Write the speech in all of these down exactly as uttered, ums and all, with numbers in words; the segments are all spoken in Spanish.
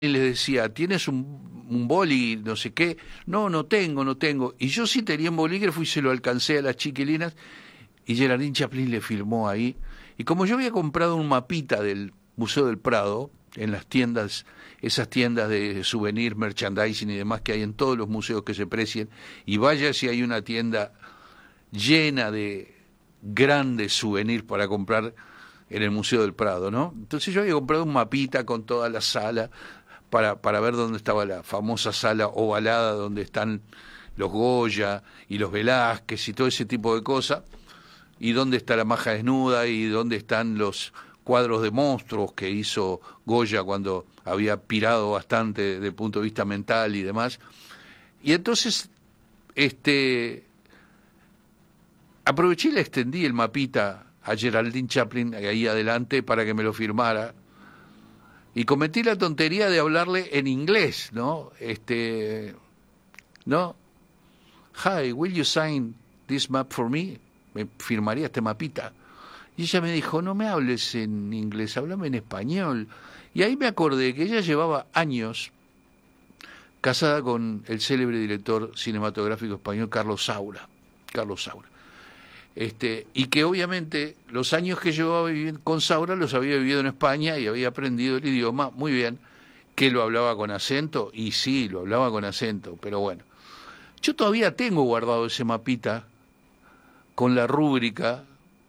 y les decía, ¿tienes un, un boli, no sé qué? No, no tengo, no tengo. Y yo sí tenía un bolígrafo y se lo alcancé a las chiquilinas y Geraldine Chaplin le filmó ahí. Y como yo había comprado un mapita del Museo del Prado, en las tiendas, esas tiendas de souvenir, merchandising y demás que hay en todos los museos que se precien, y vaya si hay una tienda llena de grandes souvenirs para comprar en el Museo del Prado, ¿no? Entonces yo había comprado un mapita con toda la sala, para, para ver dónde estaba la famosa sala ovalada donde están los Goya y los Velázquez y todo ese tipo de cosas, y dónde está la Maja Desnuda y dónde están los cuadros de monstruos que hizo Goya cuando había pirado bastante desde el punto de vista mental y demás. Y entonces este aproveché y le extendí el mapita a Geraldine Chaplin ahí adelante para que me lo firmara. Y cometí la tontería de hablarle en inglés, ¿no? Este, ¿no? Hi, will you sign this map for me? ¿Me firmaría este mapita? Y ella me dijo, no me hables en inglés, háblame en español. Y ahí me acordé que ella llevaba años casada con el célebre director cinematográfico español Carlos Saura. Carlos Saura. Este, y que obviamente los años que llevaba viviendo con Saura los había vivido en España y había aprendido el idioma muy bien, que lo hablaba con acento, y sí, lo hablaba con acento, pero bueno. Yo todavía tengo guardado ese mapita con la rúbrica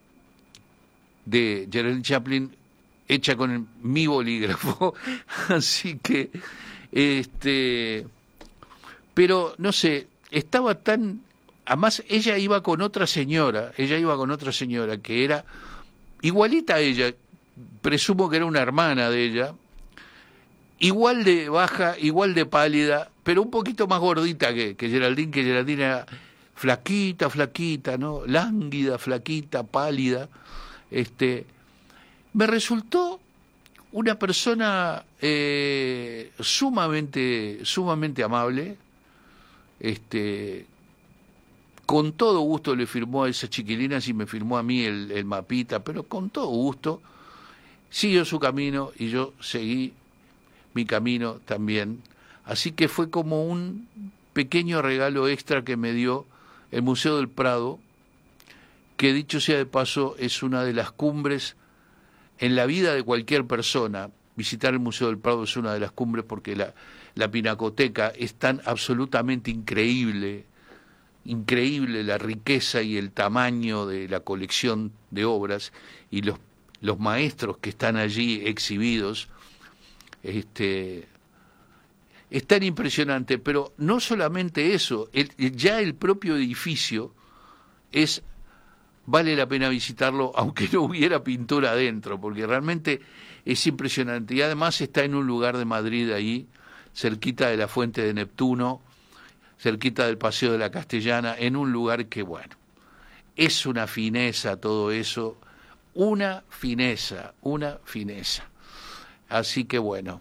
de Geraldine Chaplin hecha con el, mi bolígrafo, así que, este, pero no sé, estaba tan... Además, ella iba con otra señora, ella iba con otra señora que era igualita a ella, presumo que era una hermana de ella, igual de baja, igual de pálida, pero un poquito más gordita que, que Geraldine, que Geraldine era flaquita, flaquita, ¿no? Lánguida, flaquita, pálida. Este, me resultó una persona eh, sumamente, sumamente amable, este... Con todo gusto le firmó a esas chiquilinas y me firmó a mí el, el mapita, pero con todo gusto siguió su camino y yo seguí mi camino también. Así que fue como un pequeño regalo extra que me dio el Museo del Prado, que dicho sea de paso es una de las cumbres en la vida de cualquier persona. Visitar el Museo del Prado es una de las cumbres porque la, la pinacoteca es tan absolutamente increíble, increíble la riqueza y el tamaño de la colección de obras y los, los maestros que están allí exhibidos. Este, es tan impresionante, pero no solamente eso, el, ya el propio edificio es, vale la pena visitarlo aunque no hubiera pintura adentro, porque realmente es impresionante, y además está en un lugar de Madrid ahí, cerquita de la Fuente de Neptuno, cerquita del Paseo de la Castellana, en un lugar que, bueno, es una fineza todo eso, una fineza, una fineza. Así que, bueno,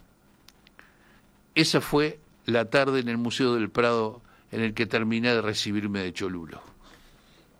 esa fue la tarde en el Museo del Prado en el que terminé de recibirme de Cholulo.